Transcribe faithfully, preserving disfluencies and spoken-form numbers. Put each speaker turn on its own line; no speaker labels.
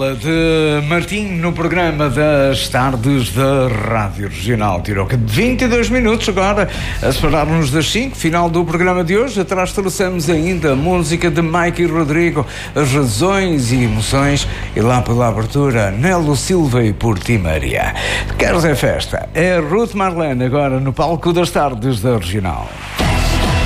Capela de Martim no programa das tardes da Rádio Regional. Tirou que vinte e dois minutos agora a separar-nos das cinco, final do programa de hoje. Atrás trouxemos ainda a música de Mike e Rodrigo, as razões e emoções, e lá pela abertura, Nelo Silva e Por Ti Maria. Queres é festa? É Ruth Marlene agora no palco das tardes da Regional.